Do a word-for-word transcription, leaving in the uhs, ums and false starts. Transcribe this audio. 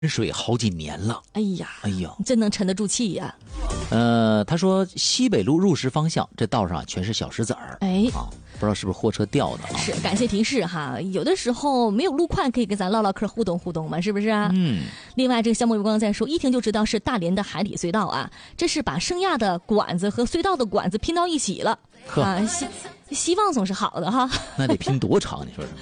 水好几年了。 哎呀， 哎呀， 真能沉得住气呀、 呃，他说西北路入石方向这道上全是小石子儿， 哎啊，不知道是不是货车掉的啊？ 是，感谢提示哈。有的时候没有路况，可以跟咱唠唠嗑、互动互动嘛，是不是啊？ 嗯。 另外，这个项目有刚刚在说，一听就知道是大连的海底隧道啊，这是把圣亚的管子和隧道的管子拼到一起了啊。希希望总是好的哈。 那得拼多长？你说说。